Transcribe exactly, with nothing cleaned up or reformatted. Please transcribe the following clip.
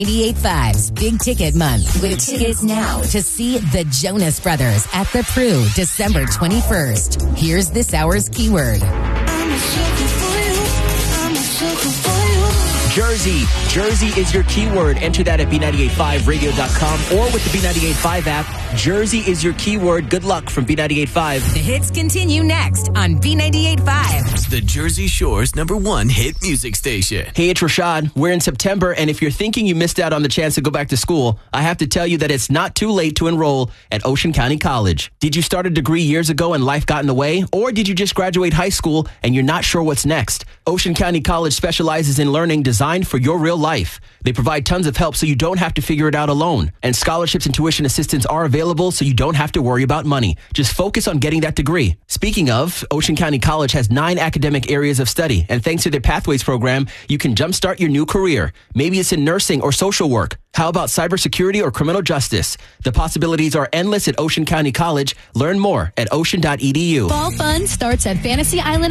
ninety-eight point five's Big Ticket Month with tickets now to see the Jonas Brothers at the Pru December twenty-first. Here's this hour's keyword. I'm a sucker for you. I'm a sucker for you. Jersey. Jersey is your keyword. Enter that at B nine eight five radio dot com or with the B nine eight five app. Jersey is your keyword. Good luck from B nine eight five. The hits continue next on B ninety-eight point five. The Jersey Shore's number one hit music station. Hey, it's Rashad. We're in September, and if you're thinking you missed out on the chance to go back to school, I have to tell you that it's not too late to enroll at Ocean County College. Did you start a degree years ago and life got in the way? Or did you just graduate high school and you're not sure what's next? Ocean County College specializes in learning designed for your real life. They provide tons of help so you don't have to figure it out alone. And scholarships and tuition assistance are available so you don't have to worry about money. Just focus on getting that degree. Speaking of, Ocean County College has nine academic areas of study. And thanks to their Pathways program, you can jumpstart your new career. Maybe it's in nursing or social work. How about cybersecurity or criminal justice? The possibilities are endless at Ocean County College. Learn more at ocean dot e d u. Fall fun starts at Fantasy Island